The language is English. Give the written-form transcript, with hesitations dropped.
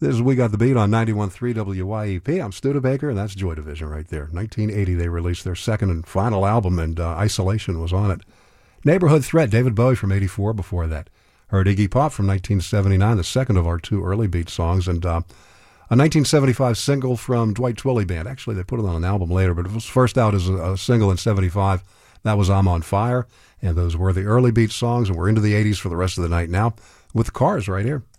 This is We Got the Beat on 91.3 WYEP. I'm Studebaker, and that's Joy Division right there. 1980, they released their second and final album, and Isolation was on it. Neighborhood Threat, David Bowie from 84 before that. Heard Iggy Pop from 1979, the second of our two early beat songs, and a 1975 single from Dwight Twilley Band. Actually, they put it on an album later, but it was first out as a single in 75. That was I'm on Fire, and those were the early beat songs, and we're into the 80s for the rest of the night now with Cars right here.